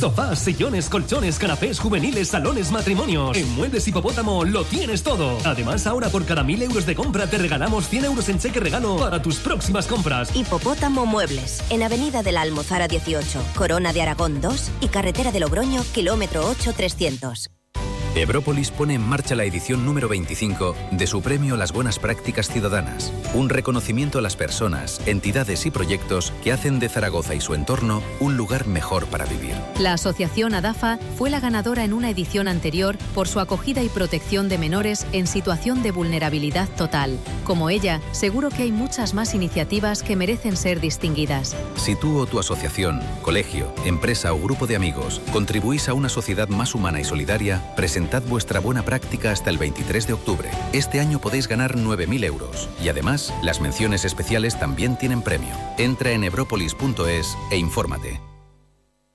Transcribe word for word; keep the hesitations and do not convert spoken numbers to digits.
Sofás, sillones, colchones, canapés juveniles, salones, matrimonios. En Muebles Hipopótamo lo tienes todo. Además, ahora por cada mil euros de compra te regalamos cien euros en cheque regalo para tus próximas compras. Hipopótamo Muebles, en Avenida de la Almozara dieciocho, Corona de Aragón dos y Carretera de Logroño, kilómetro ocho trescientos. Ebrópolis pone en marcha la edición número veinticinco de su premio Las Buenas Prácticas Ciudadanas, un reconocimiento a las personas, entidades y proyectos que hacen de Zaragoza y su entorno un lugar mejor para vivir. La asociación ADAFA fue la ganadora en una edición anterior por su acogida y protección de menores en situación de vulnerabilidad total. Como ella, seguro que hay muchas más iniciativas que merecen ser distinguidas. Si tú o tu asociación, colegio, empresa o grupo de amigos contribuís a una sociedad más humana y solidaria, presentad vuestra buena práctica hasta el veintitrés de octubre. Este año podéis ganar nueve mil euros y además las menciones especiales también tienen premio. Entra en ebrópolis punto es e infórmate.